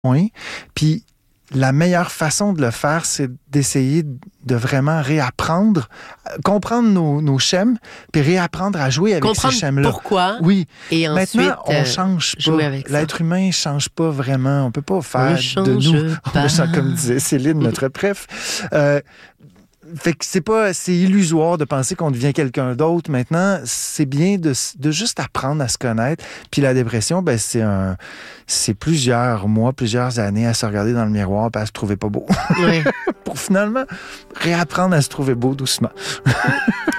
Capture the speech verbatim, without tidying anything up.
moins. Puis la meilleure façon de le faire, c'est d'essayer de vraiment réapprendre, comprendre nos, nos schèmes, puis réapprendre à jouer avec comprendre ces schèmes-là. Pourquoi. Oui. Et ensuite, maintenant, on change pas. Avec L'être ça. humain ne change pas vraiment. On ne peut pas faire de nous, pas. comme disait Céline, notre préf. Euh, Fait que c'est pas, c'est illusoire de penser qu'on devient quelqu'un d'autre. Maintenant, c'est bien de, de juste apprendre à se connaître. Puis la dépression, ben, c'est un, c'est plusieurs mois, plusieurs années à se regarder dans le miroir et à se trouver pas beau. Oui. Pour finalement réapprendre à se trouver beau doucement.